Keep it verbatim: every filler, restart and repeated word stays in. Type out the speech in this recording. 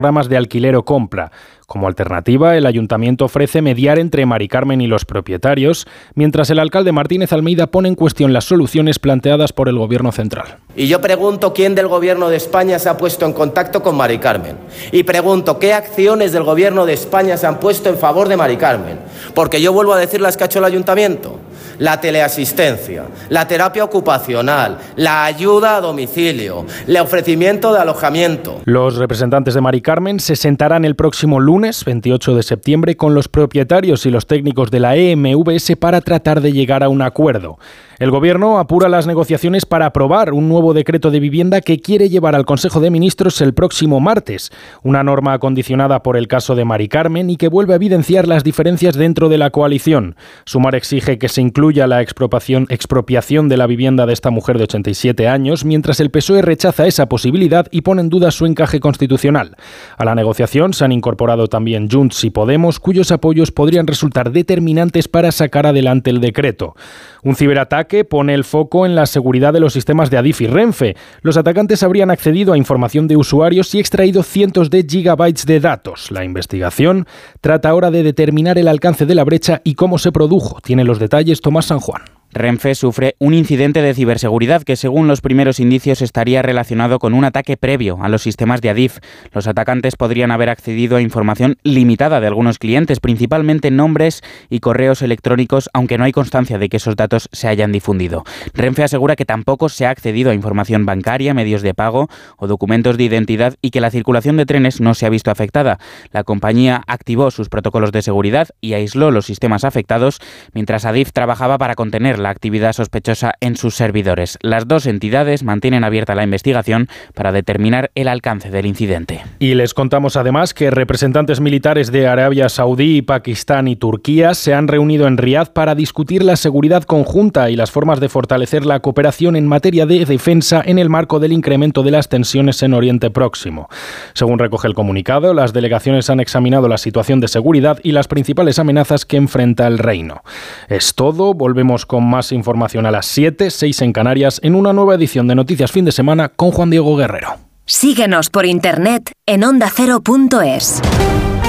programas de alquiler o compra. Como alternativa, el ayuntamiento ofrece mediar entre Mari Carmen y los propietarios, mientras el alcalde Martínez Almeida pone en cuestión las soluciones planteadas por el gobierno central. Y yo pregunto quién del gobierno de España se ha puesto en contacto con Mari Carmen. Y pregunto qué acciones del gobierno de España se han puesto en favor de Mari Carmen. Porque yo vuelvo a decir las que ha hecho el ayuntamiento. La teleasistencia, la terapia ocupacional, la ayuda a domicilio, el ofrecimiento de alojamiento. Los representantes de Mari Carmen se sentarán el próximo lunes, veintiocho de septiembre, con los propietarios y los técnicos de la E M V S para tratar de llegar a un acuerdo. El Gobierno apura las negociaciones para aprobar un nuevo decreto de vivienda que quiere llevar al Consejo de Ministros el próximo martes, una norma acondicionada por el caso de Mari Carmen y que vuelve a evidenciar las diferencias dentro de la coalición. Sumar exige que se incluya la expropiación, expropiación de la vivienda de esta mujer de ochenta y siete años, mientras el P S O E rechaza esa posibilidad y pone en duda su encaje constitucional. A la negociación se han incorporado también Junts y Podemos, cuyos apoyos podrían resultar determinantes para sacar adelante el decreto. Un ciberataque pone el foco en la seguridad de los sistemas de Adif y Renfe. Los atacantes habrían accedido a información de usuarios y extraído cientos de gigabytes de datos. La investigación trata ahora de determinar el alcance de la brecha y cómo se produjo. Tiene los detalles Tomás San Juan. Renfe sufre un incidente de ciberseguridad que, según los primeros indicios, estaría relacionado con un ataque previo a los sistemas de Adif. Los atacantes podrían haber accedido a información limitada de algunos clientes, principalmente nombres y correos electrónicos, aunque no hay constancia de que esos datos se hayan difundido. Renfe asegura que tampoco se ha accedido a información bancaria, medios de pago o documentos de identidad y que la circulación de trenes no se ha visto afectada. La compañía activó sus protocolos de seguridad y aisló los sistemas afectados, mientras Adif trabajaba para contener la actividad sospechosa en sus servidores. Las dos entidades mantienen abierta la investigación para determinar el alcance del incidente. Y les contamos además que representantes militares de Arabia Saudí, Pakistán y Turquía se han reunido en Riad para discutir la seguridad conjunta y las formas de fortalecer la cooperación en materia de defensa en el marco del incremento de las tensiones en Oriente Próximo. Según recoge el comunicado, las delegaciones han examinado la situación de seguridad y las principales amenazas que enfrenta el reino. Es todo, volvemos con más información a las siete, seis en Canarias, en una nueva edición de Noticias Fin de Semana con Juan Diego Guerrero. Síguenos por internet en onda cero punto es.